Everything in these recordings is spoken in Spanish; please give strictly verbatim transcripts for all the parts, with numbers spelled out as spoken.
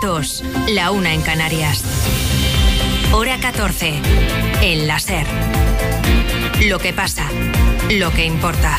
dos, la una en Canarias. Hora catorce, en la SER. Lo que pasa, lo que importa.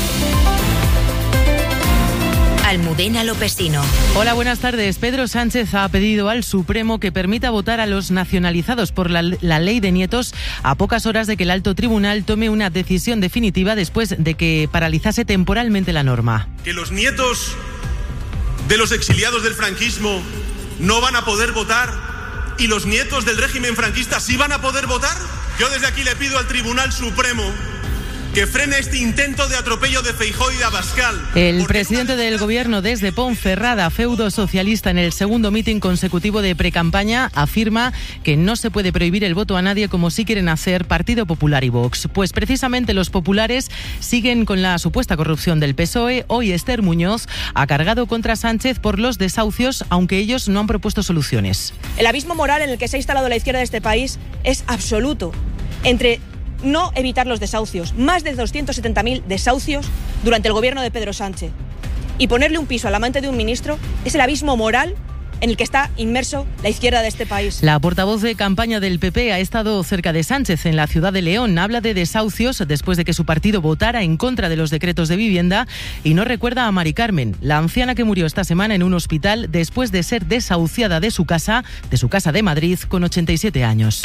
Almudena Lopesino. Hola, buenas tardes. Pedro Sánchez ha pedido al Supremo que permita votar a los nacionalizados por la, la ley de nietos a pocas horas de que el alto tribunal tome una decisión definitiva después de que paralizase temporalmente la norma. Que los nietos de los exiliados del franquismo no van a poder votar y los nietos del régimen franquista sí van a poder votar. Yo desde aquí le pido al Tribunal Supremo que frene este intento de atropello de Feijóo y de Abascal. El presidente del gobierno desde Ponferrada, feudo socialista, en el segundo mitin consecutivo de precampaña, afirma que no se puede prohibir el voto a nadie como sí quieren hacer Partido Popular y Vox. Pues precisamente los populares siguen con la supuesta corrupción del P S O E. Hoy Esther Muñoz ha cargado contra Sánchez por los desahucios, aunque ellos no han propuesto soluciones. El abismo moral en el que se ha instalado la izquierda de este país es absoluto. Entre no evitar los desahucios, más de doscientos setenta mil desahucios durante el gobierno de Pedro Sánchez, y ponerle un piso al amante de un ministro, es el abismo moral en el que está inmerso la izquierda de este país. La portavoz de campaña del P P ha estado cerca de Sánchez en la ciudad de León. Habla de desahucios después de que su partido votara en contra de los decretos de vivienda y no recuerda a Mari Carmen, la anciana que murió esta semana en un hospital después de ser desahuciada de su casa, de su casa de Madrid, con ochenta y siete años.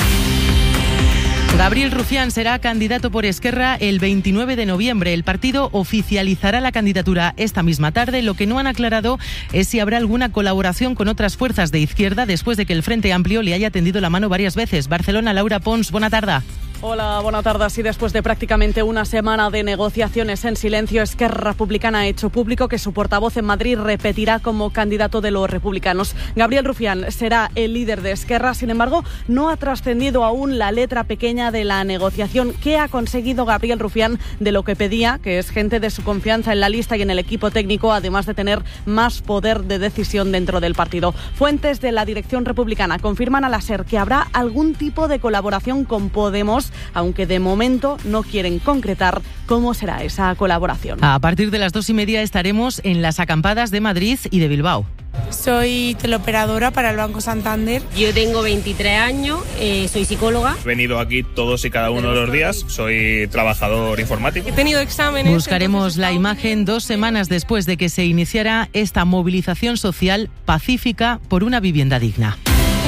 Gabriel Rufián será candidato por Esquerra el veintinueve de noviembre. El partido oficializará la candidatura esta misma tarde. Lo que no han aclarado es si habrá alguna colaboración con otras fuerzas de izquierda después de que el Frente Amplio le haya tendido la mano varias veces. Barcelona, Laura Pons, buena tarde. Hola, buena tarde. Así, después de prácticamente una semana de negociaciones en silencio, Esquerra Republicana ha hecho público que su portavoz en Madrid repetirá como candidato de los republicanos. Gabriel Rufián será el líder de Esquerra. Sin embargo, no ha trascendido aún la letra pequeña de la negociación. ¿Qué ha conseguido Gabriel Rufián de lo que pedía, que es gente de su confianza en la lista y en el equipo técnico, además de tener más poder de decisión dentro del partido? Fuentes de la dirección republicana confirman a la SER que habrá algún tipo de colaboración con Podemos, aunque de momento no quieren concretar cómo será esa colaboración. A partir de las dos y media estaremos en las acampadas de Madrid y de Bilbao. Soy teleoperadora para el Banco Santander. Yo tengo veintitrés años, eh, soy psicóloga. He venido aquí todos y cada uno de los días, soy trabajador informático. He tenido exámenes. Buscaremos la imagen dos semanas después de que se iniciara esta movilización social pacífica por una vivienda digna.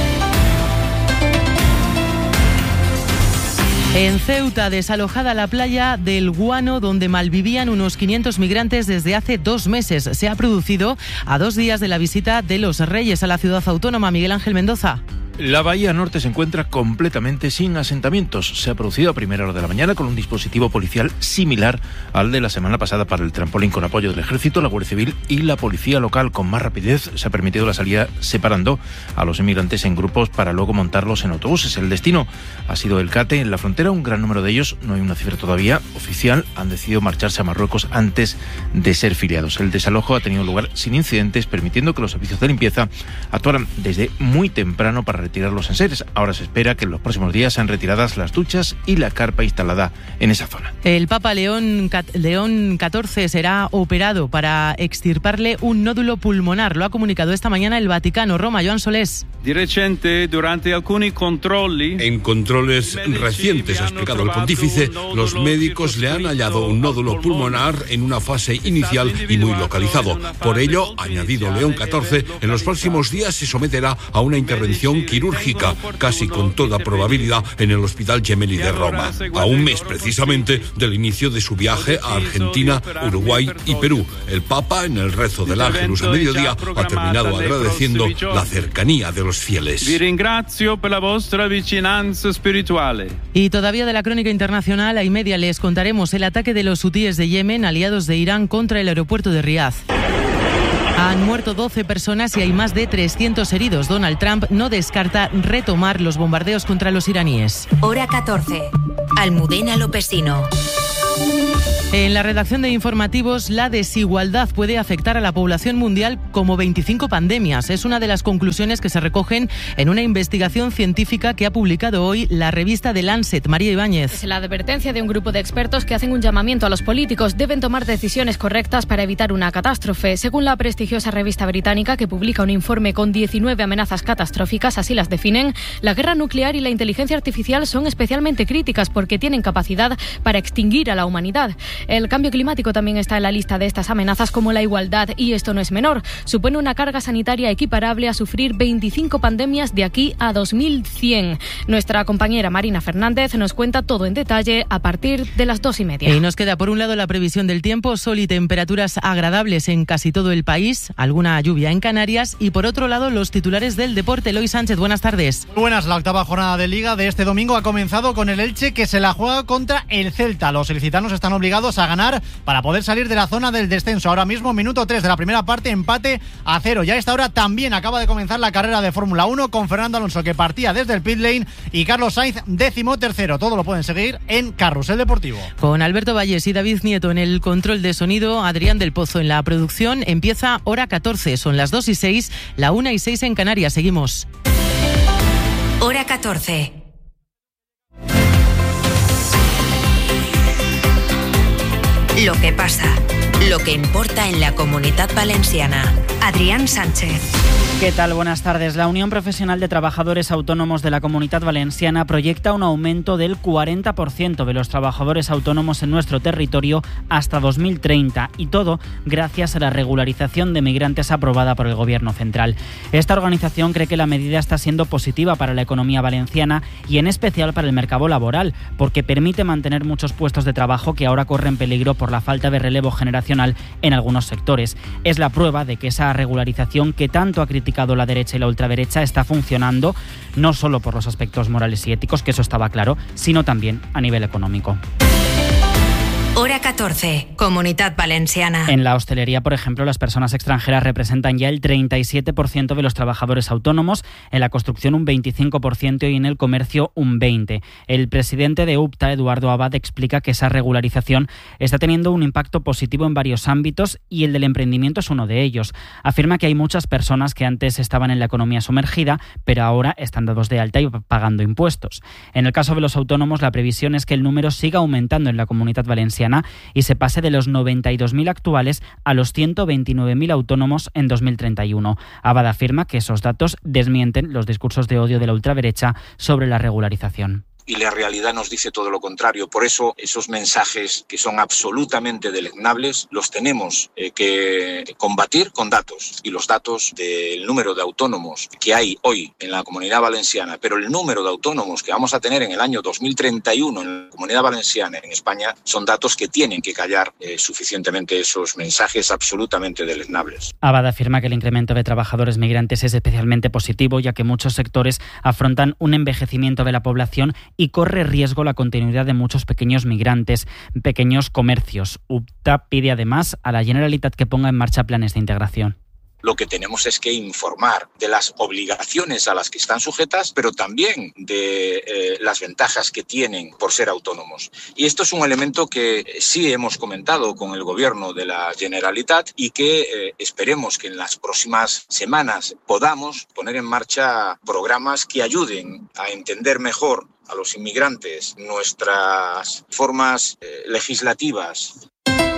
En Ceuta, desalojada la playa del Guano, donde malvivían unos quinientos migrantes desde hace dos meses. Se ha producido a dos días de la visita de los Reyes a la ciudad autónoma. Miguel Ángel Mendoza. La bahía norte se encuentra completamente sin asentamientos. Se ha producido a primera hora de la mañana con un dispositivo policial similar al de la semana pasada para el trampolín, con apoyo del Ejército, la Guardia Civil y la Policía Local. Con más rapidez se ha permitido la salida separando a los inmigrantes en grupos para luego montarlos en autobuses. El destino ha sido el Cate. En la frontera, un gran número de ellos, no hay una cifra todavía oficial, han decidido marcharse a Marruecos antes de ser filiados. El desalojo ha tenido lugar sin incidentes, permitiendo que los servicios de limpieza actuaran desde muy temprano para retirar los enseres. Ahora se espera que en los próximos días sean retiradas las duchas y la carpa instalada en esa zona. El Papa León, León catorce será operado para extirparle un nódulo pulmonar. Lo ha comunicado esta mañana el Vaticano. Roma, Joan Solés. Di recente, durante alcuni controlli... En controles recientes, ha explicado el pontífice, los médicos le han hallado un nódulo pulmonar en una fase inicial y muy localizado. Por ello, añadido León catorce, en los próximos días se someterá a una intervención quirúrgica, casi con toda probabilidad en el Hospital Gemelli de Roma, a un mes precisamente del inicio de su viaje a Argentina, Uruguay y Perú. El Papa, en el rezo del Ángelus a mediodía, ha terminado agradeciendo la cercanía de los fieles. Vi ringrazio per la vostra vicinanza spirituale. Y todavía de la crónica internacional, a y media les contaremos el ataque de los hutíes de Yemen, aliados de Irán, contra el aeropuerto de Riad. Han muerto doce personas y hay más de trescientos heridos. Donald Trump no descarta retomar los bombardeos contra los iraníes. Hora catorce. Almudena Lopesino. En la redacción de informativos, la desigualdad puede afectar a la población mundial como veinticinco pandemias. Es una de las conclusiones que se recogen en una investigación científica que ha publicado hoy la revista The Lancet. María Ibáñez. Es la advertencia de un grupo de expertos que hacen un llamamiento a los políticos. Deben tomar decisiones correctas para evitar una catástrofe. Según la prestigiosa revista británica, que publica un informe con diecinueve amenazas catastróficas, así las definen, la guerra nuclear y la inteligencia artificial son especialmente críticas porque tienen capacidad para extinguir a la humanidad. El cambio climático también está en la lista de estas amenazas, como la igualdad, y esto no es menor. Supone una carga sanitaria equiparable a sufrir veinticinco pandemias de aquí a dos mil cien. Nuestra compañera Marina Fernández nos cuenta todo en detalle a partir de las dos y media. Y nos queda por un lado la previsión del tiempo, sol y temperaturas agradables en casi todo el país, alguna lluvia en Canarias, y por otro lado los titulares del deporte. Eloy Sánchez, buenas tardes. Muy buenas, la octava jornada de Liga de este domingo ha comenzado con el Elche, que se la juega contra el Celta. Los ilicitanos están obligados a ganar para poder salir de la zona del descenso. Ahora mismo, minuto tres de la primera parte, empate a cero. Ya a esta hora también acaba de comenzar la carrera de Fórmula uno con Fernando Alonso, que partía desde el pit lane, y Carlos Sainz, décimo tercero. Todo lo pueden seguir en Carrusel Deportivo. Con Alberto Valles y David Nieto en el control de sonido, Adrián del Pozo en la producción. Empieza hora catorce, son las dos y seis, la una y seis en Canarias. Seguimos. Hora catorce. Lo que pasa, lo que importa en la Comunitat Valenciana. Adrián Sánchez. ¿Qué tal? Buenas tardes. La Unión Profesional de Trabajadores Autónomos de la Comunitat Valenciana proyecta un aumento del cuarenta por ciento de los trabajadores autónomos en nuestro territorio hasta dos mil treinta, y todo gracias a la regularización de migrantes aprobada por el Gobierno central. Esta organización cree que la medida está siendo positiva para la economía valenciana y en especial para el mercado laboral, porque permite mantener muchos puestos de trabajo que ahora corren peligro por la falta de relevo generacional en algunos sectores. Es la prueba de que esa regularización que tanto ha criticado la derecha y la ultraderecha está funcionando, no solo por los aspectos morales y éticos, que eso estaba claro, sino también a nivel económico. Hora catorce, Comunitat Valenciana. En la hostelería, por ejemplo, las personas extranjeras representan ya el treinta y siete por ciento de los trabajadores autónomos, en la construcción un veinticinco por ciento y en el comercio un veinte por ciento. El presidente de UPTA, Eduardo Abad, explica que esa regularización está teniendo un impacto positivo en varios ámbitos y el del emprendimiento es uno de ellos. Afirma que hay muchas personas que antes estaban en la economía sumergida, pero ahora están dados de alta y pagando impuestos. En el caso de los autónomos, la previsión es que el número siga aumentando en la Comunitat Valenciana y se pase de los noventa y dos mil actuales a los ciento veintinueve mil autónomos en dos mil treinta y uno. Abad afirma que esos datos desmienten los discursos de odio de la ultraderecha sobre la regularización. Y la realidad nos dice todo lo contrario. Por eso esos mensajes que son absolutamente deleznables los tenemos eh, que combatir con datos. Y los datos del número de autónomos que hay hoy en la Comunidad Valenciana, pero el número de autónomos que vamos a tener en el año dos mil treinta y uno en la Comunidad Valenciana, en España, son datos que tienen que callar eh, suficientemente esos mensajes absolutamente deleznables. Abad afirma que el incremento de trabajadores migrantes es especialmente positivo, ya que muchos sectores afrontan un envejecimiento de la población y corre riesgo la continuidad de muchos pequeños migrantes, pequeños comercios. UPTA pide además a la Generalitat que ponga en marcha planes de integración. Lo que tenemos es que informar de las obligaciones a las que están sujetas, pero también de eh, las ventajas que tienen por ser autónomos. Y esto es un elemento que sí hemos comentado con el Gobierno de la Generalitat y que eh, esperemos que en las próximas semanas podamos poner en marcha programas que ayuden a entender mejor a los inmigrantes nuestras formas eh, legislativas.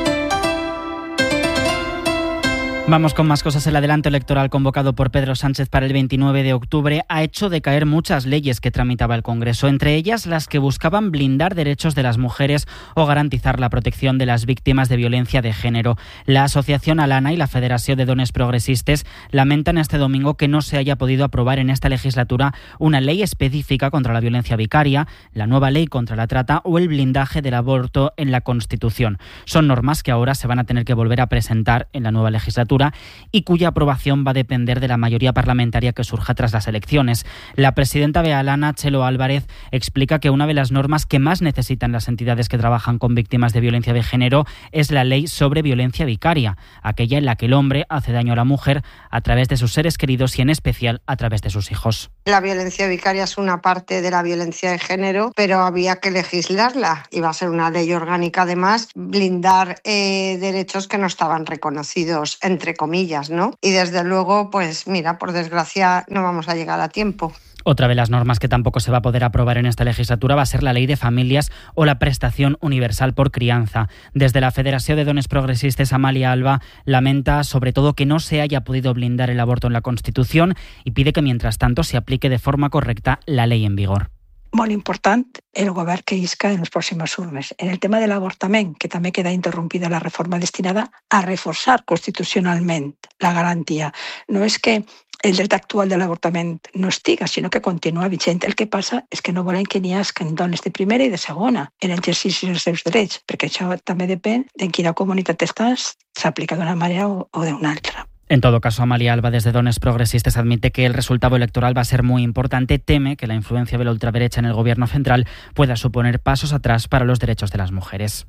Vamos con más cosas. El adelanto electoral convocado por Pedro Sánchez para el veintinueve de octubre ha hecho decaer muchas leyes que tramitaba el Congreso, entre ellas las que buscaban blindar derechos de las mujeres o garantizar la protección de las víctimas de violencia de género. La Asociación Alana y la Federación de Dones Progresistes lamentan este domingo que no se haya podido aprobar en esta legislatura una ley específica contra la violencia vicaria, la nueva ley contra la trata o el blindaje del aborto en la Constitución. Son normas que ahora se van a tener que volver a presentar en la nueva legislatura legislatura y cuya aprobación va a depender de la mayoría parlamentaria que surja tras las elecciones. La presidenta bealana, Txelo Álvarez, explica que una de las normas que más necesitan las entidades que trabajan con víctimas de violencia de género es la ley sobre violencia vicaria, aquella en la que el hombre hace daño a la mujer a través de sus seres queridos y en especial a través de sus hijos. La violencia vicaria es una parte de la violencia de género, pero había que legislarla. Iba a ser una ley orgánica, además, blindar eh, derechos que no estaban reconocidos, entre comillas, ¿no? Y desde luego, pues mira, por desgracia no vamos a llegar a tiempo. Otra de las normas que tampoco se va a poder aprobar en esta legislatura va a ser la Ley de Familias o la Prestación Universal por Crianza. Desde la Federación de Dones Progresistes, Amalia Alba lamenta sobre todo que no se haya podido blindar el aborto en la Constitución y pide que mientras tanto se aplique de forma correcta la ley en vigor. Molt important el govern que isca en els pròxims urnes. En el tema de l'avortament, que també queda interrompida la reforma destinada a reforçar constitucionalment la garantia. No és que el dret actual de l'avortament no estiga, sinó que continua vigent. El que passa és que no volen que n'hi hagi dones de primera i de segona en l'exercici dels seus drets, perquè això també depèn de quina comunitat estàs, s'aplica d'una manera o, o d'una altra. En todo caso, Amalia Alba, desde Dones Progresistes, admite que el resultado electoral va a ser muy importante. Teme que la influencia de la ultraderecha en el gobierno central pueda suponer pasos atrás para los derechos de las mujeres.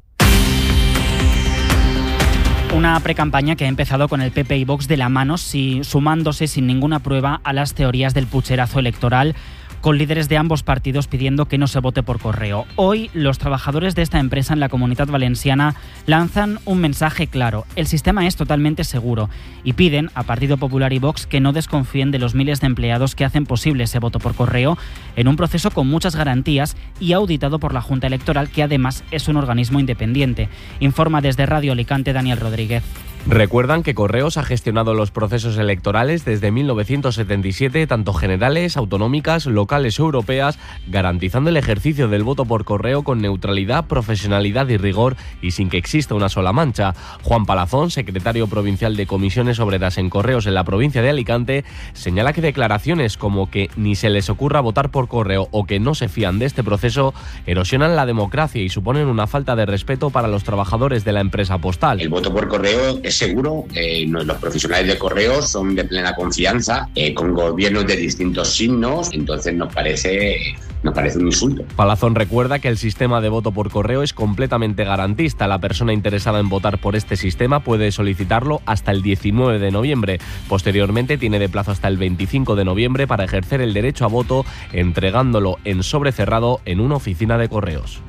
Una precampaña que ha empezado con el P P y Vox de la mano, si, sumándose sin ninguna prueba a las teorías del pucherazo electoral, con líderes de ambos partidos pidiendo que no se vote por correo. Hoy, los trabajadores de esta empresa en la Comunitat Valenciana lanzan un mensaje claro. El sistema es totalmente seguro y piden a Partido Popular y Vox que no desconfíen de los miles de empleados que hacen posible ese voto por correo en un proceso con muchas garantías y auditado por la Junta Electoral, que además es un organismo independiente. Informa desde Radio Alicante Daniel Rodríguez. Recuerdan que Correos ha gestionado los procesos electorales desde mil novecientos setenta y siete, tanto generales, autonómicas, locales o europeas, garantizando el ejercicio del voto por correo con neutralidad, profesionalidad y rigor y sin que exista una sola mancha. Juan Palazón, secretario provincial de Comisiones Obreras en Correos en la provincia de Alicante, señala que declaraciones como que ni se les ocurra votar por correo o que no se fían de este proceso erosionan la democracia y suponen una falta de respeto para los trabajadores de la empresa postal. El voto por correo es seguro, eh, los profesionales de correos son de plena confianza, eh, con gobiernos de distintos signos, entonces nos parece, nos parece un insulto. Palazón recuerda que el sistema de voto por correo es completamente garantista. La persona interesada en votar por este sistema puede solicitarlo hasta el diecinueve de noviembre. Posteriormente tiene de plazo hasta el veinticinco de noviembre para ejercer el derecho a voto, entregándolo en sobre cerrado en una oficina de correos.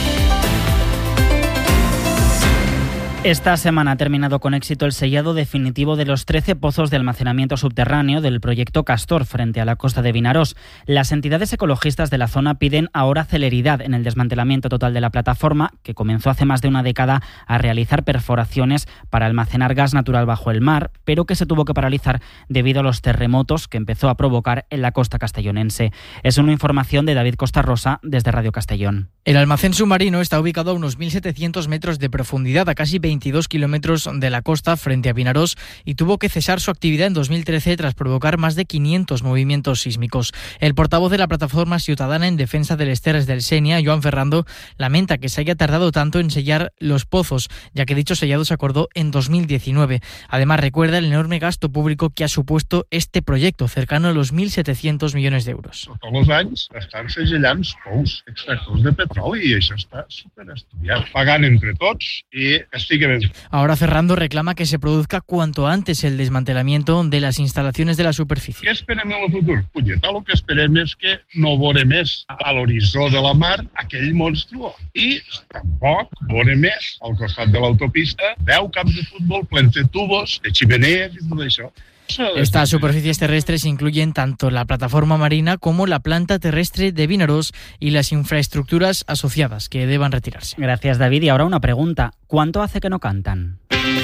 Esta semana ha terminado con éxito el sellado definitivo de los trece pozos de almacenamiento subterráneo del proyecto Castor frente a la costa de Vinarós. Las entidades ecologistas de la zona piden ahora celeridad en el desmantelamiento total de la plataforma, que comenzó hace más de una década a realizar perforaciones para almacenar gas natural bajo el mar, pero que se tuvo que paralizar debido a los terremotos que empezó a provocar en la costa castellonense. Es una información de David Costa Rosa desde Radio Castellón. El almacén submarino está ubicado a unos mil setecientos metros de profundidad, a casi veintidós kilómetros de la costa frente a Vinarós, y tuvo que cesar su actividad en dos mil trece tras provocar más de quinientos movimientos sísmicos. El portavoz de la plataforma ciudadana en defensa de les Terres del Senia, Joan Ferrando, lamenta que se haya tardado tanto en sellar los pozos, ya que dicho sellado se acordó en dos mil diecinueve. Además, recuerda el enorme gasto público que ha supuesto este proyecto, cercano a los mil setecientos millones de euros. Tots els anys estan segellant pous extractors de petroli i això està superestudiat. Pagant entre tots i estigui ben. Ahora Ferrando reclama que se produzca cuanto antes el desmantelamiento de las instalaciones de la superficie. Què esperem en el futur? Punyeta, el que esperem és que no veure més a l'horitzó de la mar aquell monstru i tampoc veure més al costat de l'autopista deu camps de futbol plens de tubos, de ximenees i tot això. Estas superficies terrestres incluyen tanto la plataforma marina como la planta terrestre de Vinarós y las infraestructuras asociadas que deban retirarse. Gracias, David. Y ahora una pregunta. ¿Cuánto hace que no cantan?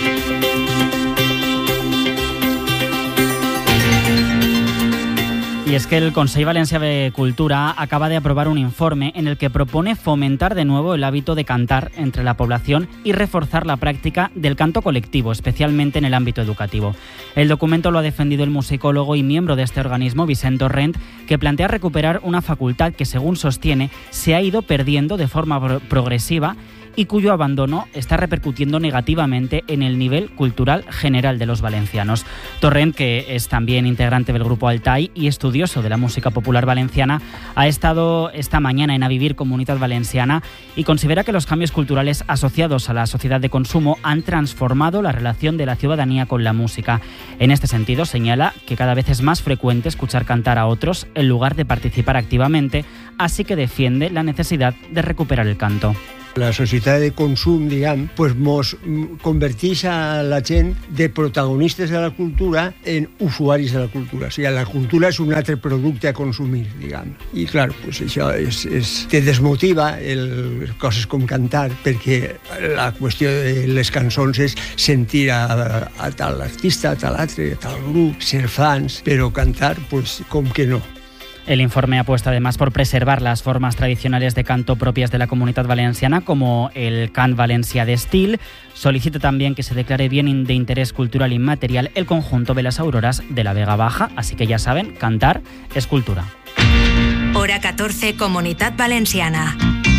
Y es que el Consell Valencià de Cultura acaba de aprobar un informe en el que propone fomentar de nuevo el hábito de cantar entre la población y reforzar la práctica del canto colectivo, especialmente en el ámbito educativo. El documento lo ha defendido el musicólogo y miembro de este organismo, Vicent Torrent, que plantea recuperar una facultad que, según sostiene, se ha ido perdiendo de forma pro- progresiva y cuyo abandono está repercutiendo negativamente en el nivel cultural general de los valencianos. Torrent, que es también integrante del grupo Altai y estudioso de la música popular valenciana, ha estado esta mañana en A Vivir Comunitat Valenciana y considera que los cambios culturales asociados a la sociedad de consumo han transformado la relación de la ciudadanía con la música. En este sentido, señala que cada vez es más frecuente escuchar cantar a otros en lugar de participar activamente, así que defiende la necesidad de recuperar el canto. La societat de consum, diguem, pues mos converteix a la gent de protagonistes de la cultura en usuaris de la cultura. O sigui, la cultura és un altre producte a consumir, diguem. I, clar, pues això és, és, te desmotiva el, coses com cantar, perquè la qüestió de les cançons és sentir a, a tal artista, a tal altre, a tal grup, ser fans, però cantar, pues, com que no. El informe apuesta además por preservar las formas tradicionales de canto propias de la Comunitat Valenciana, como el cant valencià d'estil. Solicita también que se declare bien de interés cultural inmaterial el conjunto de las Auroras de la Vega Baja. Así que ya saben, cantar es cultura. Hora catorce, Comunitat Valenciana.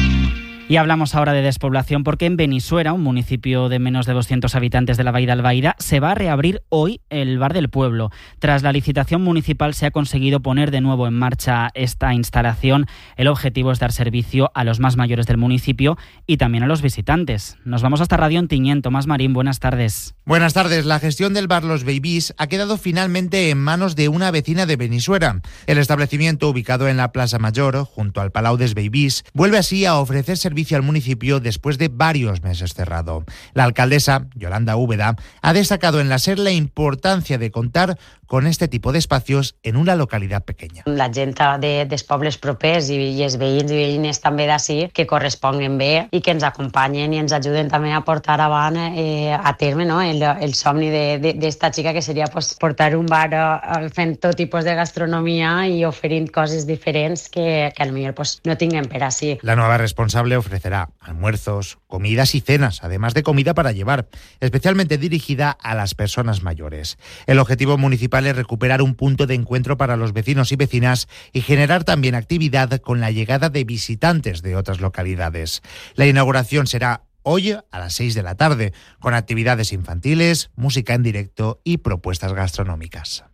Y hablamos ahora de despoblación porque en Benissuera, un municipio de menos de doscientos habitantes de la Vall d'Albaida, se va a reabrir hoy el Bar del Pueblo. Tras la licitación municipal se ha conseguido poner de nuevo en marcha esta instalación. El objetivo es dar servicio a los más mayores del municipio y también a los visitantes. Nos vamos hasta Radio Ontinyent. Tomás Marín, buenas tardes. Buenas tardes. La gestión del bar Los Babies ha quedado finalmente en manos de una vecina de Benissuera. El establecimiento, ubicado en la Plaza Mayor, junto al Palau des Babies, vuelve así a ofrecer servicio al municipio después de varios meses cerrado. La alcaldesa, Yolanda Úbeda, ha destacado en la SER la importancia de contar con este tipo de espacios en una localidad pequeña. La gent de, dels pobles propers i, i els veïns i veïnes també d'ací que corresponguen bé i que ens acompanyen i ens ajuden també a portar avant eh, a terme, no? el, el somni d'esta xica, que seria pues, portar un bar eh, fent tot tipus de gastronomia i oferint coses diferents que, que potser pues, no tinguem per ací. La nueva responsable ofrecerá almuerzos, comidas y cenas, además de comida para llevar, especialmente dirigida a las personas mayores. El objetivo municipal es recuperar un punto de encuentro para los vecinos y vecinas y generar también actividad con la llegada de visitantes de otras localidades. La inauguración será hoy a las seis de la tarde, con actividades infantiles, música en directo y propuestas gastronómicas.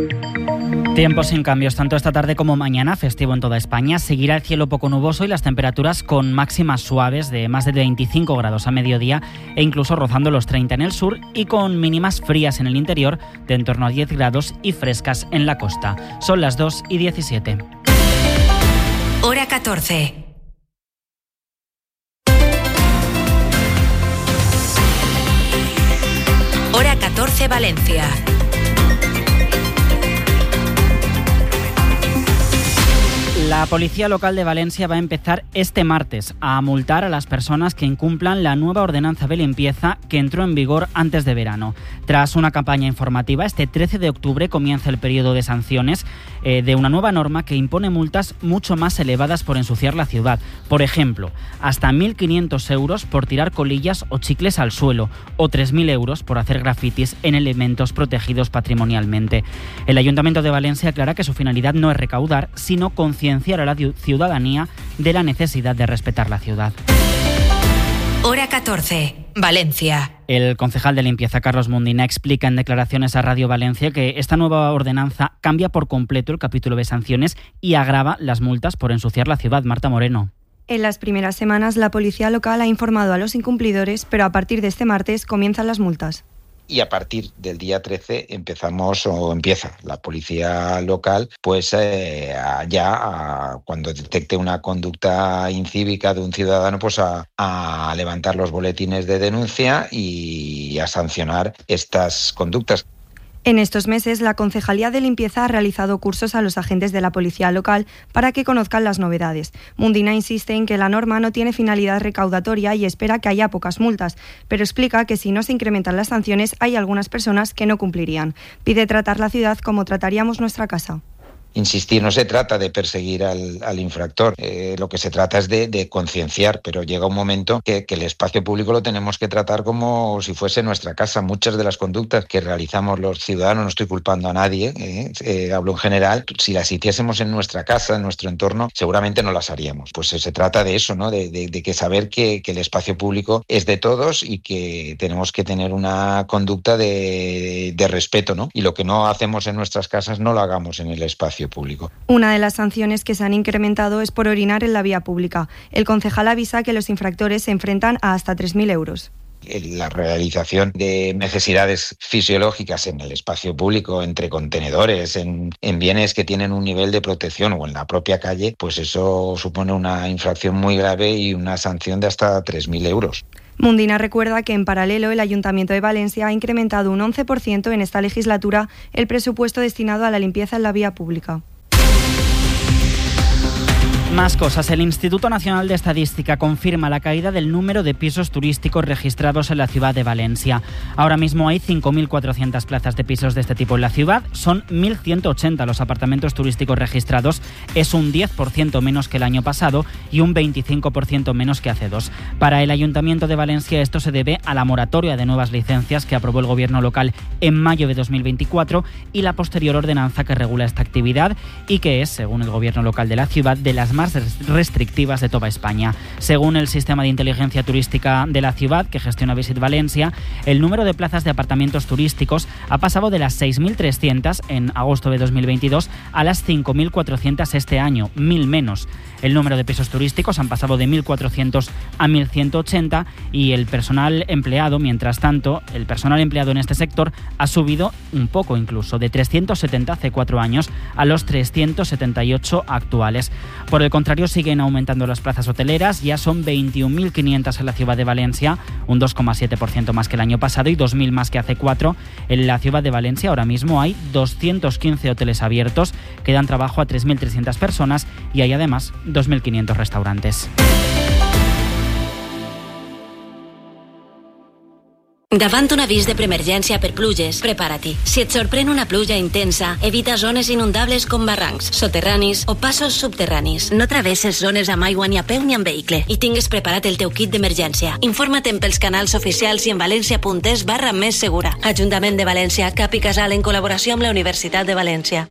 Tiempo sin cambios, tanto esta tarde como mañana, festivo en toda España. Seguirá el cielo poco nuboso y las temperaturas con máximas suaves de más de veinticinco grados a mediodía e incluso rozando los treinta en el sur, y con mínimas frías en el interior de en torno a diez grados y frescas en la costa. Son las dos y diecisiete. Hora catorce. Hora catorce, Valencia. La Policía Local de Valencia va a empezar este martes a multar a las personas que incumplan la nueva ordenanza de limpieza que entró en vigor antes de verano. Tras una campaña informativa, este trece de octubre comienza el periodo de sanciones eh, de una nueva norma que impone multas mucho más elevadas por ensuciar la ciudad. Por ejemplo, hasta mil quinientos euros por tirar colillas o chicles al suelo, o tres mil euros por hacer grafitis en elementos protegidos patrimonialmente. El Ayuntamiento de Valencia aclara que su finalidad no es recaudar, sino concienciar a la ciudadanía de la necesidad de respetar la ciudad. Hora catorce, Valencia. El concejal de limpieza, Carlos Mundina, explica en declaraciones a Radio Valencia que esta nueva ordenanza cambia por completo el capítulo de sanciones y agrava las multas por ensuciar la ciudad. Marta Moreno. En las primeras semanas, la policía local ha informado a los incumplidores, pero a partir de este martes comienzan las multas. Y a partir del día trece empezamos o empieza la policía local pues eh, a, ya a, cuando detecte una conducta incívica de un ciudadano pues a, a levantar los boletines de denuncia y a sancionar estas conductas. En estos meses, la Concejalía de Limpieza ha realizado cursos a los agentes de la policía local para que conozcan las novedades. Mundina insiste en que la norma no tiene finalidad recaudatoria y espera que haya pocas multas, pero explica que si no se incrementan las sanciones hay algunas personas que no cumplirían. Pide tratar la ciudad como trataríamos nuestra casa. insistir, no se trata de perseguir al, al infractor, eh, lo que se trata es de, de concienciar, pero llega un momento que, que el espacio público lo tenemos que tratar como si fuese nuestra casa. Muchas de las conductas que realizamos los ciudadanos, no estoy culpando a nadie, eh, eh, hablo en general, si las hiciésemos en nuestra casa, en nuestro entorno, seguramente no las haríamos. Pues se trata de eso, ¿no? De, de, de que saber que, que el espacio público es de todos y que tenemos que tener una conducta de, de respeto, ¿no? Y lo que no hacemos en nuestras casas no lo hagamos en el espacio público. Una de las sanciones que se han incrementado es por orinar en la vía pública. El concejal avisa que los infractores se enfrentan a hasta tres mil euros. La realización de necesidades fisiológicas en el espacio público, entre contenedores, en, en bienes que tienen un nivel de protección o en la propia calle, pues eso supone una infracción muy grave y una sanción de hasta tres mil euros. Mundina recuerda que en paralelo el Ayuntamiento de Valencia ha incrementado un once por ciento en esta legislatura el presupuesto destinado a la limpieza en la vía pública. Más cosas. El Instituto Nacional de Estadística confirma la caída del número de pisos turísticos registrados en la ciudad de Valencia. Ahora mismo hay cinco mil cuatrocientas plazas de pisos de este tipo en la ciudad. Son mil ciento ochenta los apartamentos turísticos registrados. Es un diez por ciento menos que el año pasado y un veinticinco por ciento menos que hace dos. Para el Ayuntamiento de Valencia esto se debe a la moratoria de nuevas licencias que aprobó el Gobierno local en mayo de dos mil veinticuatro y la posterior ordenanza que regula esta actividad y que es, según el Gobierno local de la ciudad, de las más restrictivas de toda España. Según el sistema de inteligencia turística de la ciudad que gestiona Visit Valencia, el número de plazas de apartamentos turísticos ha pasado de las seis mil trescientas en agosto de dos mil veintidós a las cinco mil cuatrocientas este año, mil menos. El número de pisos turísticos han pasado de mil cuatrocientos a mil ciento ochenta y el personal empleado, mientras tanto, el personal empleado en este sector ha subido un poco incluso, de trescientos setenta hace cuatro años a los trescientos setenta y ocho actuales. Por el contrario, siguen aumentando las plazas hoteleras, ya son veintiún mil quinientas en la ciudad de Valencia, un dos coma siete por ciento más que el año pasado y dos mil más que hace cuatro. En la ciudad de Valencia ahora mismo hay doscientos quince hoteles abiertos que dan trabajo a tres mil trescientas personas y hay además dos mil quinientos restaurantes. Davant un avís de preemergència per pluges, prepara-t'hi. Si et sorprèn una pluja intensa, evita zones inundables com barrancs, soterranis o passos subterranis. No travesses zones amb aigua ni a peu ni amb vehicle i tingues preparat el teu kit d'emergència. Informa't pels canals oficials i en valencia.es barra més segura. Ajuntament de València, Cap i Casal en col·laboració amb la Universitat de València.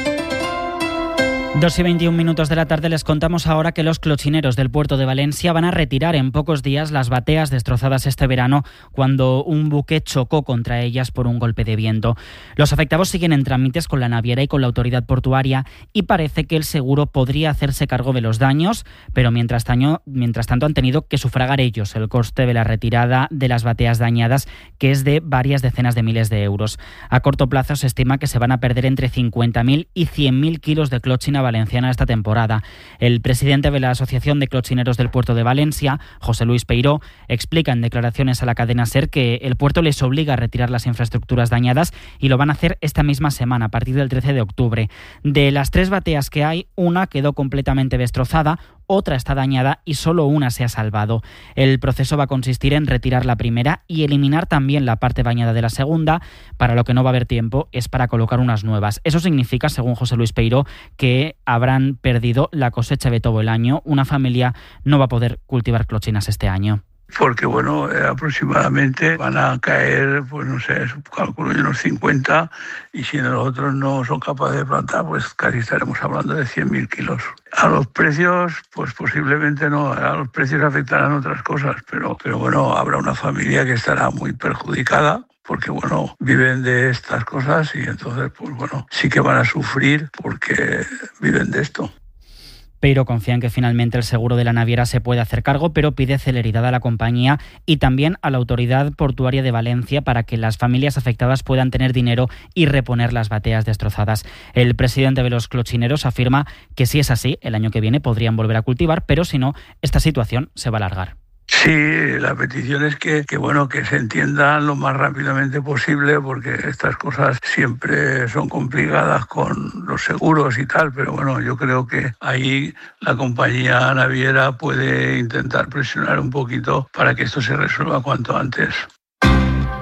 dos y veintiún minutos de la tarde les contamos ahora que los clochineros del puerto de Valencia van a retirar en pocos días las bateas destrozadas este verano cuando un buque chocó contra ellas por un golpe de viento. Los afectados siguen en trámites con la naviera y con la autoridad portuaria y parece que el seguro podría hacerse cargo de los daños, pero mientras tanto, mientras tanto han tenido que sufragar ellos el coste de la retirada de las bateas dañadas, que es de varias decenas de miles de euros. A corto plazo se estima que se van a perder entre cincuenta mil y cien mil kilos de clochina valenciana esta temporada. El presidente de la Asociación de Clochineros del Puerto de Valencia, José Luis Peiró, explica en declaraciones a la cadena SER que el puerto les obliga a retirar las infraestructuras dañadas y lo van a hacer esta misma semana, a partir del trece de octubre. De las tres bateas que hay, una quedó completamente destrozada, otra está dañada y solo una se ha salvado. El proceso va a consistir en retirar la primera y eliminar también la parte dañada de la segunda. Para lo que no va a haber tiempo es para colocar unas nuevas. Eso significa, según José Luis Peiró, que habrán perdido la cosecha de todo el año. Una familia no va a poder cultivar clochinas este año. Porque, bueno, eh, aproximadamente van a caer, pues no sé, calculo yo unos cincuenta, y si nosotros no son capaces de plantar, pues casi estaremos hablando de cien mil kilos. A los precios, pues posiblemente no, a los precios afectarán otras cosas, pero, pero bueno, habrá una familia que estará muy perjudicada, porque, bueno, viven de estas cosas y entonces, pues bueno, sí que van a sufrir porque viven de esto. Pero confía en que finalmente el seguro de la naviera se pueda hacer cargo, pero pide celeridad a la compañía y también a la Autoridad Portuaria de Valencia para que las familias afectadas puedan tener dinero y reponer las bateas destrozadas. El presidente de los clochineros afirma que si es así, el año que viene podrían volver a cultivar, pero si no, esta situación se va a alargar. Sí, la petición es que, que, bueno, que se entiendan lo más rápidamente posible, porque estas cosas siempre son complicadas con los seguros y tal, pero bueno, yo creo que ahí la compañía naviera puede intentar presionar un poquito para que esto se resuelva cuanto antes.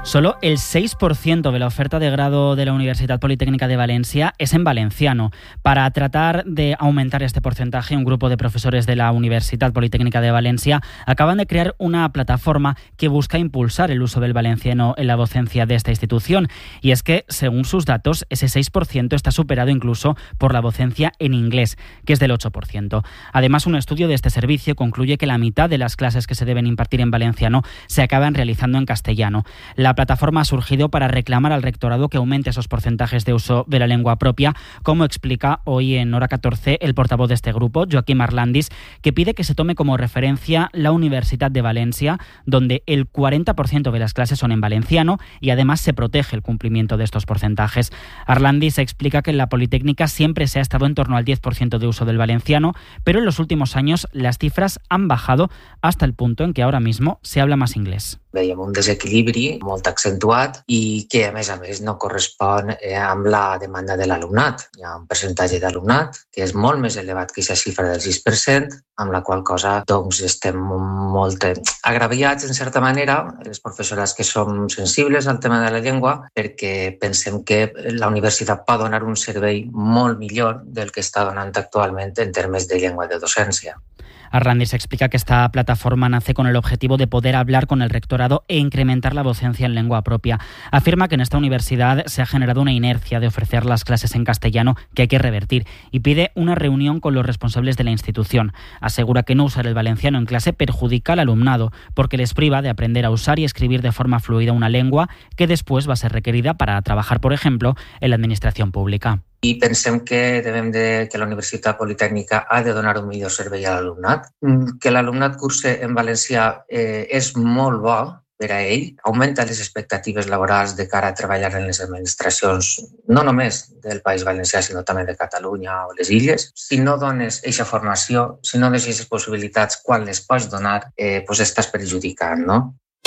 Solo el seis por ciento de la oferta de grado de la Universitat Politécnica de Valencia es en valenciano. Para tratar de aumentar este porcentaje, un grupo de profesores de la Universitat Politécnica de Valencia acaban de crear una plataforma que busca impulsar el uso del valenciano en la docencia de esta institución. Y es que, según sus datos, ese seis por ciento está superado incluso por la docencia en inglés, que es del ocho por ciento. Además, un estudio de este servicio concluye que la mitad de las clases que se deben impartir en valenciano se acaban realizando en castellano. La plataforma ha surgido para reclamar al rectorado que aumente esos porcentajes de uso de la lengua propia, como explica hoy en Hora catorce el portavoz de este grupo, Joaquim Arlandis, que pide que se tome como referencia la Universitat de Valencia, donde el cuarenta por ciento de las clases son en valenciano y además se protege el cumplimiento de estos porcentajes. Arlandis explica que en la Politécnica siempre se ha estado en torno al diez por ciento de uso del valenciano, pero en los últimos años las cifras han bajado hasta el punto en que ahora mismo se habla más inglés. Veiem un desequilibri molt accentuat i que, a més a més, no correspon eh, amb la demanda de l'alumnat. Hi ha un percentatge d'alumnat que és molt més elevat que aquesta xifra del sis per cent, amb la qual cosa doncs, estem molt agraviats, en certa manera, els professorats que som sensibles al tema de la llengua, perquè pensem que la universitat pot donar un servei molt millor del que està donant actualment en termes de llengua de docència. Arlandis explica que esta plataforma nace con el objetivo de poder hablar con el rectorado e incrementar la docencia en lengua propia. Afirma que en esta universidad se ha generado una inercia de ofrecer las clases en castellano que hay que revertir y pide una reunión con los responsables de la institución. Asegura que no usar el valenciano en clase perjudica al alumnado porque les priva de aprender a usar y escribir de forma fluida una lengua que después va a ser requerida para trabajar, por ejemplo, en la administración pública. I pensem que devem de, que la Universitat Politécnica ha de donar un millor servei a l'alumnat. Que l'alumnat curse en valencià eh, és molt bo per a ell, augmenta les expectatives laborals de cara a treballar en les administracions, no només del País Valencià, sinó també de Catalunya o les Illes. Si no dones aquesta formació, si no dones aquestes possibilitats, quan les pots donar, eh, pues estàs perjudicant, no?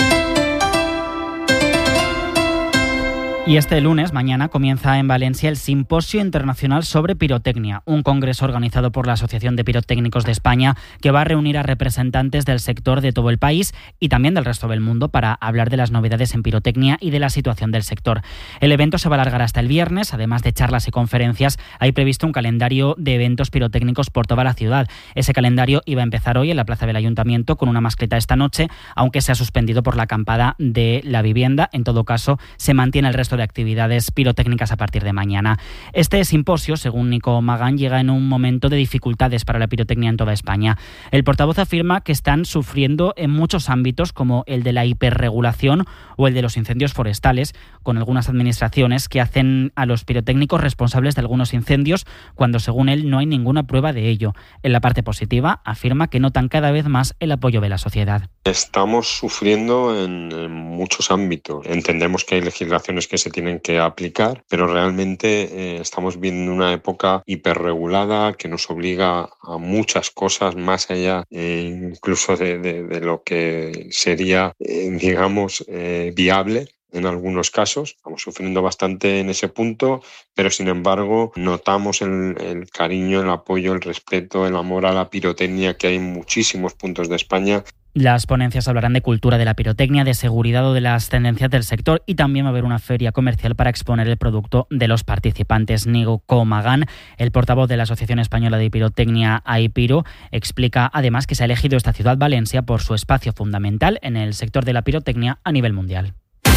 Y este lunes, mañana, comienza en Valencia el Simposio Internacional sobre Pirotecnia, un congreso organizado por la Asociación de Pirotécnicos de España que va a reunir a representantes del sector de todo el país y también del resto del mundo para hablar de las novedades en pirotecnia y de la situación del sector. El evento se va a alargar hasta el viernes, además de charlas y conferencias, hay previsto un calendario de eventos pirotécnicos por toda la ciudad. Ese calendario iba a empezar hoy en la Plaza del Ayuntamiento con una mascleta esta noche, aunque se ha suspendido por la acampada de la vivienda. En todo caso, se mantiene el resto de actividades pirotécnicas a partir de mañana. Este simposio, según Nico Magán, llega en un momento de dificultades para la pirotecnia en toda España. El portavoz afirma que están sufriendo en muchos ámbitos como el de la hiperregulación o el de los incendios forestales, con algunas administraciones que hacen a los pirotécnicos responsables de algunos incendios cuando, según él, no hay ninguna prueba de ello. En la parte positiva, afirma que notan cada vez más el apoyo de la sociedad. Estamos sufriendo en, en muchos ámbitos. Entendemos que hay legislaciones que se tienen que aplicar, pero realmente eh, estamos viendo una época hiperregulada que nos obliga a muchas cosas más allá eh, incluso de, de, de lo que sería, eh, digamos, eh, viable. En algunos casos estamos sufriendo bastante en ese punto, pero sin embargo notamos el, el cariño, el apoyo, el respeto, el amor a la pirotecnia que hay en muchísimos puntos de España. Las ponencias hablarán de cultura de la pirotecnia, de seguridad o de las tendencias del sector y también va a haber una feria comercial para exponer el producto de los participantes. Nico Magán, el portavoz de la Asociación Española de Pirotecnia AIPIRO, explica además que se ha elegido esta ciudad, Valencia, por su espacio fundamental en el sector de la pirotecnia a nivel mundial.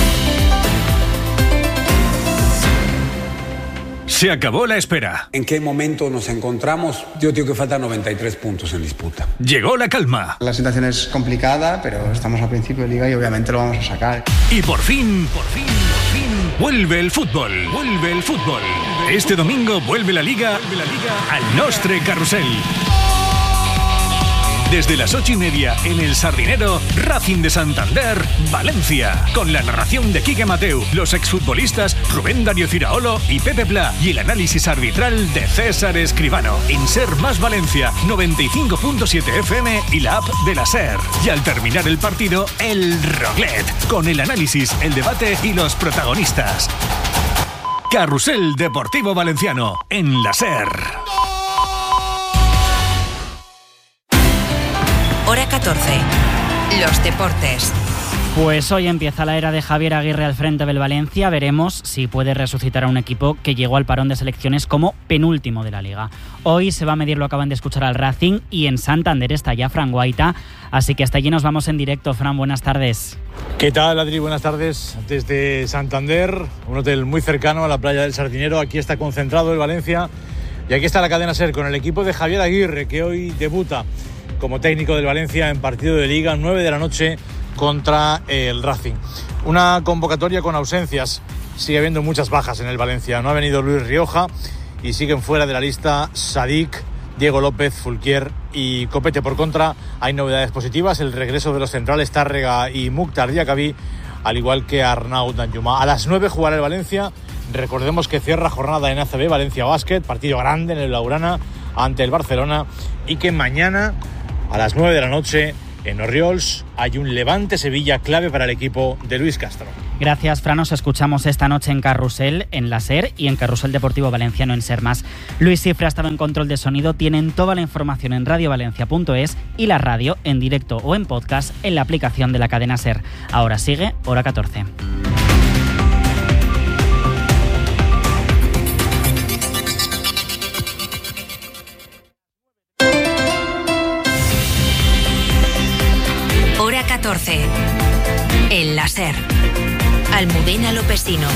Se acabó la espera. ¿En qué momento nos encontramos? Yo digo que faltan noventa y tres puntos en disputa. Llegó la calma. La situación es complicada, pero estamos a principio de liga y obviamente lo vamos a sacar. Y por fin, por fin, por fin, vuelve el fútbol. Vuelve el fútbol. Este domingo vuelve la liga, vuelve la liga al Nostre Carrusel. Desde las ocho y media en el Sardinero, Racing de Santander, Valencia. Con la narración de Quique Mateu, los exfutbolistas Rubén Darío Ciraolo y Pepe Pla y el análisis arbitral de César Escribano. En Ser Más Valencia, noventa y cinco punto siete F M y la app de la Ser. Y al terminar el partido, el Roglet, con el análisis, el debate y los protagonistas. Carrusel Deportivo Valenciano, en la Ser. Hora catorce. Los deportes. Pues hoy empieza la era de Javier Aguirre al frente del Valencia. Veremos si puede resucitar a un equipo que llegó al parón de selecciones como penúltimo de la Liga. Hoy se va a medir, lo acaban de escuchar, al Racing, y en Santander está ya Fran Guaita. Así que hasta allí nos vamos en directo. Fran, buenas tardes. ¿Qué tal, Adri? Buenas tardes desde Santander, un hotel muy cercano a la playa del Sardinero. Aquí está concentrado el Valencia y aquí está la cadena SER con el equipo de Javier Aguirre, que hoy debuta como técnico del Valencia en partido de Liga, nueve de la noche, contra el Racing. Una convocatoria con ausencias. Sigue habiendo muchas bajas en el Valencia. No ha venido Luis Rioja y siguen fuera de la lista Sadik, Diego López, Fulquier y Copete. Por contra, hay novedades positivas: el regreso de los centrales Tárrega y Mukhtar Diakabi, al igual que Arnaud Danjuma. A las nueve jugará el Valencia. Recordemos que cierra jornada en A C B Valencia Basket, partido grande en el Blaugrana ante el Barcelona, y que mañana a las nueve de la noche en Orriols hay un Levante-Sevilla clave para el equipo de Luis Castro. Gracias, Fran. Nos escuchamos esta noche en Carrusel, en la SER, y en Carrusel Deportivo Valenciano en SER Más. Luis Cifra ha estado en control de sonido. Tienen toda la información en radio valencia punto es y la radio en directo o en podcast en la aplicación de la cadena SER. Ahora sigue Hora catorce. Hora catorce. En la SER. Almudena Lopesino.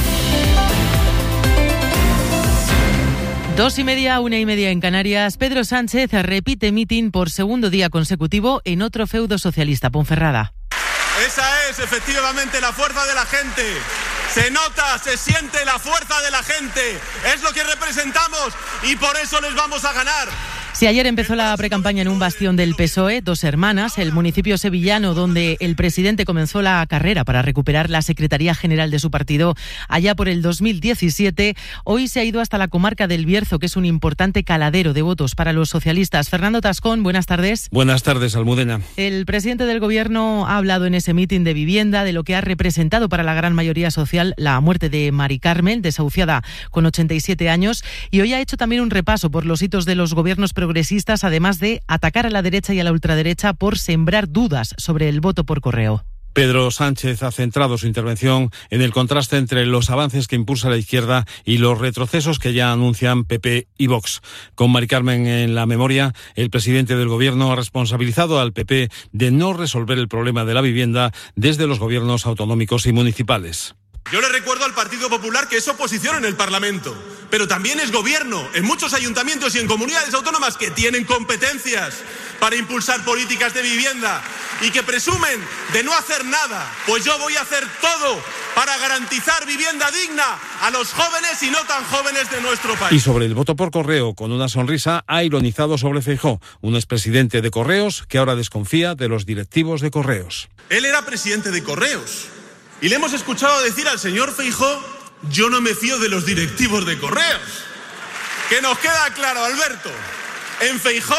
Dos y media, una y media en Canarias. Pedro Sánchez repite mitin por segundo día consecutivo en otro feudo socialista, Ponferrada. Esa es efectivamente la fuerza de la gente. Se nota, se siente la fuerza de la gente. Es lo que representamos y por eso les vamos a ganar. Si ayer empezó la precampaña en un bastión del P S O E, Dos Hermanas, el municipio sevillano donde el presidente comenzó la carrera para recuperar la Secretaría General de su partido allá por el dos mil diecisiete, hoy se ha ido hasta la comarca del Bierzo, que es un importante caladero de votos para los socialistas. Fernando Tascón, buenas tardes. Buenas tardes, Almudena. El presidente del Gobierno ha hablado en ese mitin de vivienda de lo que ha representado para la gran mayoría social la muerte de Mari Carmen, desahuciada con ochenta y siete años, y hoy ha hecho también un repaso por los hitos de los gobiernos progresistas, además de atacar a la derecha y a la ultraderecha por sembrar dudas sobre el voto por correo. Pedro Sánchez ha centrado su intervención en el contraste entre los avances que impulsa la izquierda y los retrocesos que ya anuncian P P y Vox. Con Mari Carmen en la memoria, el presidente del Gobierno ha responsabilizado al P P de no resolver el problema de la vivienda desde los gobiernos autonómicos y municipales. Yo le recuerdo al Partido Popular que es oposición en el Parlamento, pero también es gobierno en muchos ayuntamientos y en comunidades autónomas que tienen competencias para impulsar políticas de vivienda y que presumen de no hacer nada. Pues yo voy a hacer todo para garantizar vivienda digna a los jóvenes y no tan jóvenes de nuestro país. Y sobre el voto por correo, con una sonrisa, ha ironizado sobre Feijóo, un expresidente de Correos que ahora desconfía de los directivos de Correos. Él era presidente de Correos. Y le hemos escuchado decir al señor Feijóo: yo no me fío de los directivos de Correos. Que nos queda claro, Alberto, en Feijóo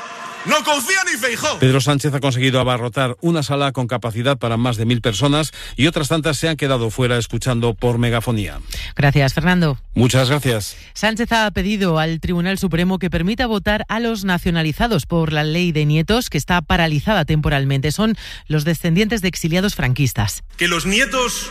no confía ni Feijóo. Pedro Sánchez ha conseguido abarrotar una sala con capacidad para más de mil personas y otras tantas se han quedado fuera escuchando por megafonía. Gracias, Fernando. Muchas gracias. Sánchez ha pedido al Tribunal Supremo que permita votar a los nacionalizados por la ley de nietos, que está paralizada temporalmente. Son los descendientes de exiliados franquistas. Que los nietos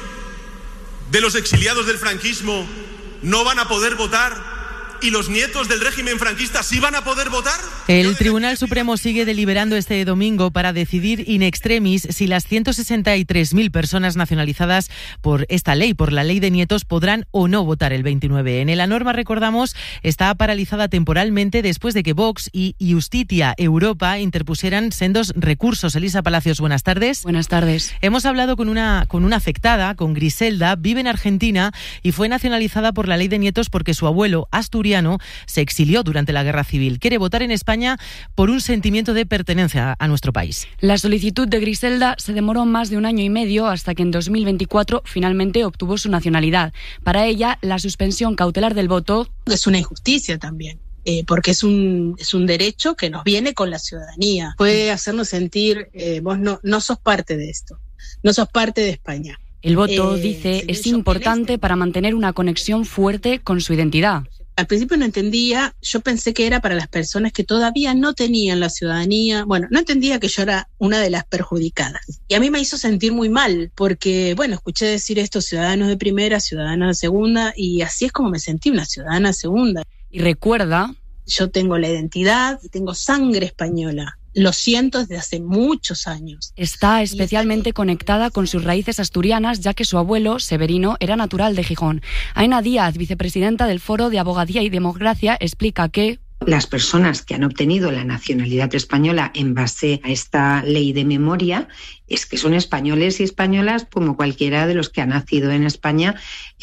de los exiliados del franquismo no van a poder votar y los nietos del régimen franquista sí van a poder votar. El Tribunal Supremo sigue deliberando este domingo para decidir in extremis si las ciento sesenta y tres mil personas nacionalizadas por esta ley, por la ley de nietos, podrán o no votar el veintinueve. En la norma, recordamos, está paralizada temporalmente después de que Vox y Justitia Europa interpusieran sendos recursos. Elisa Palacios, buenas tardes. Buenas tardes. Hemos hablado con una, con una afectada, con Griselda, vive en Argentina y fue nacionalizada por la ley de nietos porque su abuelo asturiano se exilió durante la Guerra Civil. Quiere votar en España por un sentimiento de pertenencia a nuestro país. La solicitud de Griselda se demoró más de un año y medio hasta que en dos mil veinticuatro finalmente obtuvo su nacionalidad. Para ella, la suspensión cautelar del voto es una injusticia también. Eh, porque es un es un derecho que nos viene con la ciudadanía. Puede hacernos sentir, eh, vos no, no sos parte de esto, no sos parte de España. El voto, eh, dice, es importante para mantener una conexión fuerte con su identidad. Al principio no entendía, yo pensé que era para las personas que todavía no tenían la ciudadanía. Bueno, no entendía que yo era una de las perjudicadas. Y a mí me hizo sentir muy mal, porque, bueno, escuché decir esto, ciudadanos de primera, ciudadanos de segunda, y así es como me sentí, una ciudadana segunda. Y recuerda... Yo tengo la identidad, tengo sangre española. Lo siento desde hace muchos años. Está especialmente conectada con sus raíces asturianas, ya que su abuelo, Severino, era natural de Gijón. Aina Díaz, vicepresidenta del Foro de Abogacía y Democracia, explica que... Las personas que han obtenido la nacionalidad española en base a esta ley de memoria es que son españoles y españolas como cualquiera de los que ha nacido en España,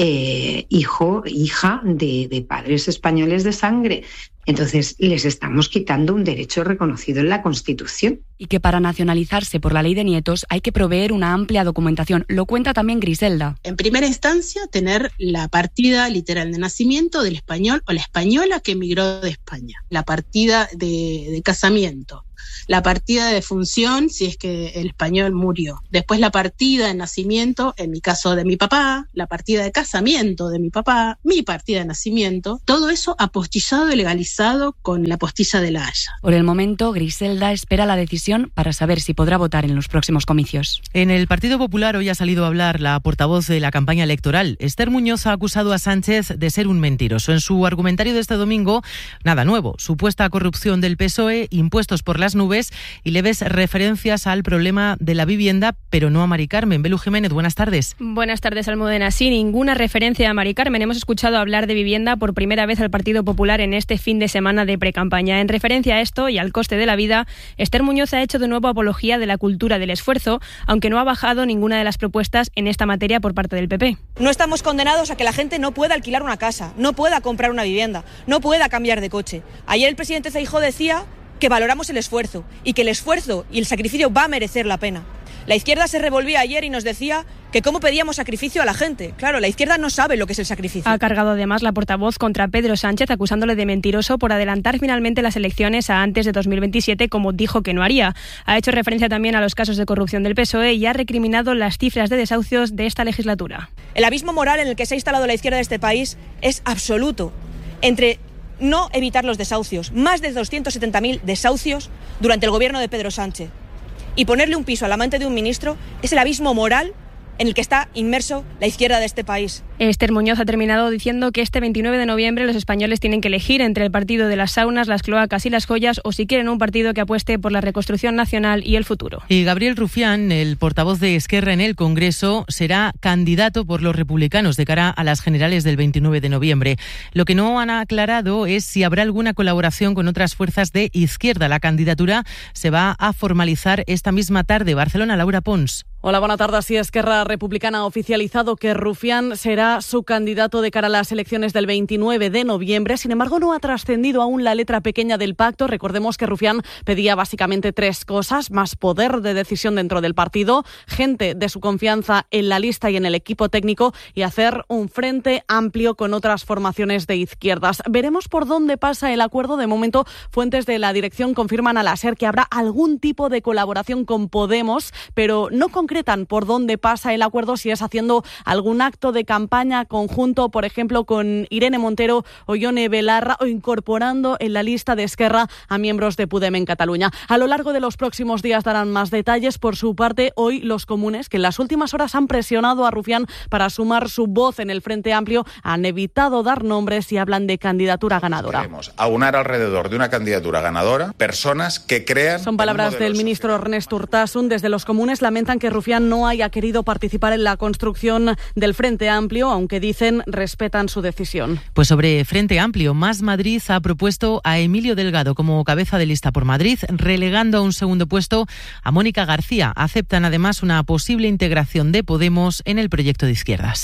eh, hijo, hija de, de padres españoles de sangre. Entonces, les estamos quitando un derecho reconocido en la Constitución. Y que para nacionalizarse por la ley de nietos hay que proveer una amplia documentación. Lo cuenta también Griselda. En primera instancia, tener la partida literal de nacimiento del español o la española que emigró de España. La partida de, de casamiento. La partida de defunción, si es que el español murió. Después la partida de nacimiento, en mi caso de mi papá, la partida de casamiento de mi papá, mi partida de nacimiento, todo eso apostillado y legalizado con la postilla de la Haya. Por el momento, Griselda espera la decisión para saber si podrá votar en los próximos comicios. En el Partido Popular hoy ha salido a hablar la portavoz de la campaña electoral. Esther Muñoz ha acusado a Sánchez de ser un mentiroso. En su argumentario de este domingo, nada nuevo, supuesta corrupción del P S O E, impuestos por las nubes y leves referencias al problema de la vivienda, pero no a Mari Carmen. Belu Jiménez, buenas tardes. Buenas tardes, Almudena. Sí, ninguna referencia a Mari Carmen. Hemos escuchado hablar de vivienda por primera vez al Partido Popular en este fin de semana de precampaña. En referencia a esto y al coste de la vida, Esther Muñoz ha hecho de nuevo apología de la cultura del esfuerzo, aunque no ha bajado ninguna de las propuestas en esta materia por parte del P P. No estamos condenados a que la gente no pueda alquilar una casa, no pueda comprar una vivienda, no pueda cambiar de coche. Ayer el presidente Feijóo decía que valoramos el esfuerzo y que el esfuerzo y el sacrificio va a merecer la pena. La izquierda se revolvía ayer y nos decía que cómo pedíamos sacrificio a la gente. Claro, la izquierda no sabe lo que es el sacrificio. Ha cargado además la portavoz contra Pedro Sánchez acusándole de mentiroso por adelantar finalmente las elecciones a antes de dos mil veintisiete, como dijo que no haría. Ha hecho referencia también a los casos de corrupción del P S O E y ha recriminado las cifras de desahucios de esta legislatura. El abismo moral en el que se ha instalado la izquierda de este país es absoluto. Entre no evitar los desahucios, más de doscientos setenta mil desahucios durante el gobierno de Pedro Sánchez, y ponerle un piso al amante de un ministro es el abismo moral en el que está inmerso la izquierda de este país. Esther Muñoz ha terminado diciendo que este veintinueve de noviembre los españoles tienen que elegir entre el partido de las saunas, las cloacas y las joyas, o si quieren un partido que apueste por la reconstrucción nacional y el futuro. Y Gabriel Rufián, el portavoz de Esquerra en el Congreso, será candidato por los republicanos de cara a las generales del veintinueve de noviembre. Lo que no han aclarado es si habrá alguna colaboración con otras fuerzas de izquierda. La candidatura se va a formalizar esta misma tarde. Barcelona, Laura Pons. Hola, buenas tardes. Sí, Esquerra Republicana ha oficializado que Rufián será su candidato de cara a las elecciones del veintinueve de noviembre. Sin embargo, no ha trascendido aún la letra pequeña del pacto. Recordemos que Rufián pedía básicamente tres cosas: más poder de decisión dentro del partido, gente de su confianza en la lista y en el equipo técnico, y hacer un frente amplio con otras formaciones de izquierdas. Veremos por dónde pasa el acuerdo. De momento, fuentes de la dirección confirman a la SER que habrá algún tipo de colaboración con Podemos, pero no con concretan por dónde pasa el acuerdo, si es haciendo algún acto de campaña conjunto, por ejemplo, con Irene Montero o Ione Belarra, o incorporando en la lista de Esquerra a miembros de Podem en Cataluña. A lo largo de los próximos días darán más detalles. Por su parte, hoy los comunes, que en las últimas horas han presionado a Rufián para sumar su voz en el Frente Amplio, han evitado dar nombres y hablan de candidatura ganadora. Queremos aunar alrededor de una candidatura ganadora personas que crean... Son palabras del ministro Ernest Urtasun. Desde los comunes lamentan que Rufián no haya querido participar en la construcción del Frente Amplio, aunque dicen respetan su decisión. Pues sobre Frente Amplio, Más Madrid ha propuesto a Emilio Delgado como cabeza de lista por Madrid, relegando a un segundo puesto a Mónica García. Aceptan además una posible integración de Podemos en el proyecto de izquierdas.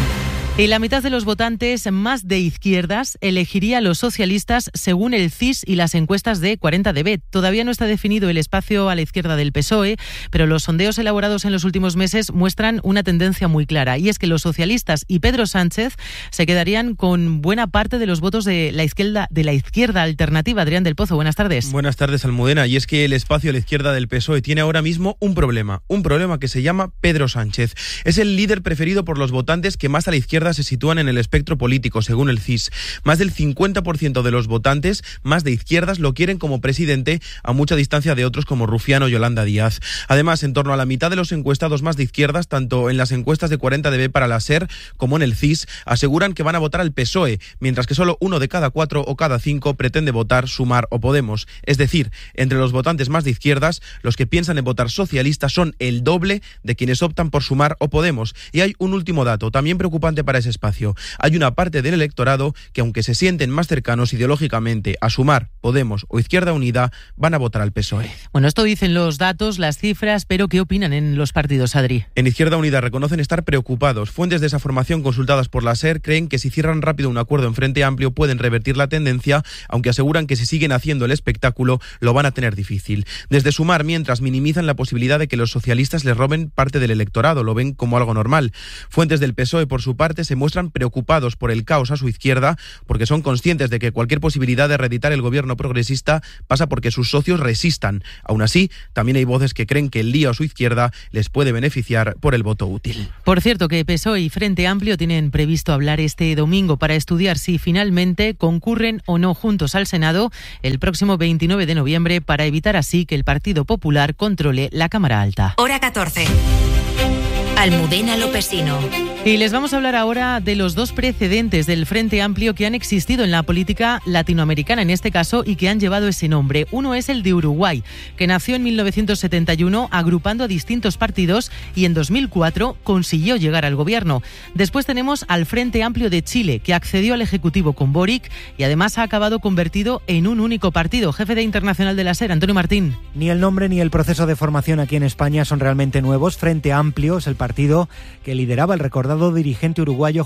Y la mitad de los votantes más de izquierdas elegiría a los socialistas según el C I S y las encuestas de cuarenta D B. Todavía no está definido el espacio a la izquierda del P S O E, pero los sondeos elaborados en los últimos meses muestran una tendencia muy clara, y es que los socialistas y Pedro Sánchez se quedarían con buena parte de los votos de la izquierda, de la izquierda alternativa. Adrián del Pozo, buenas tardes. Buenas tardes, Almudena. Y es que el espacio a la izquierda del P S O E tiene ahora mismo un problema, un problema que se llama Pedro Sánchez. Es el líder preferido por los votantes que más a la izquierda izquierda se sitúan en el espectro político, según el C I S. Más del cincuenta por ciento de los votantes más de izquierdas lo quieren como presidente, a mucha distancia de otros como Rufián o Yolanda Díaz. Además, en torno a la mitad de los encuestados más de izquierdas, tanto en las encuestas de cuarenta D B para la SER como en el C I S, aseguran que van a votar al P S O E, mientras que solo uno de cada cuatro o cada cinco pretende votar Sumar o Podemos. Es decir, entre los votantes más de izquierdas, los que piensan en votar socialista son el doble de quienes optan por Sumar o Podemos. Y hay un último dato, también preocupante para ese espacio. Hay una parte del electorado que, aunque se sienten más cercanos ideológicamente a Sumar, Podemos o Izquierda Unida, van a votar al P S O E. Bueno, esto dicen los datos, las cifras, pero ¿qué opinan en los partidos, Adri? En Izquierda Unida reconocen estar preocupados. Fuentes de esa formación consultadas por la SER creen que si cierran rápido un acuerdo en Frente Amplio pueden revertir la tendencia, aunque aseguran que si siguen haciendo el espectáculo lo van a tener difícil. Desde Sumar, mientras, minimizan la posibilidad de que los socialistas les roben parte del electorado, lo ven como algo normal. Fuentes del P S O E, por su parte, se muestran preocupados por el caos a su izquierda, porque son conscientes de que cualquier posibilidad de reeditar el gobierno progresista pasa porque sus socios resistan. Aún así, también hay voces que creen que el lío a su izquierda les puede beneficiar por el voto útil. Por cierto, que P S O E y Frente Amplio tienen previsto hablar este domingo para estudiar si finalmente concurren o no juntos al Senado el próximo veintinueve de noviembre, para evitar así que el Partido Popular controle la Cámara Alta. Hora catorce. Almudena Lopesino. Y les vamos a hablar ahora de los dos precedentes del Frente Amplio que han existido en la política latinoamericana, en este caso, y que han llevado ese nombre. Uno es el de Uruguay, que nació en mil novecientos setenta y uno agrupando a distintos partidos y en dos mil cuatro consiguió llegar al gobierno. Después tenemos al Frente Amplio de Chile, que accedió al Ejecutivo con Boric y además ha acabado convertido en un único partido. Jefe de Internacional de la SER, Antonio Martín. Ni el nombre ni el proceso de formación aquí en España son realmente nuevos. Frente Amplio es el partido que lideraba el recordado dirigente uruguayo